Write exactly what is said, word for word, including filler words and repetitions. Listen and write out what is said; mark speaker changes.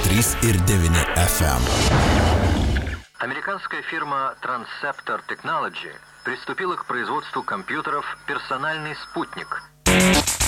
Speaker 1: trys ir devyni F M.
Speaker 2: Американская фирма Transceptor Technology приступила к производству компьютеров «Персональный спутник».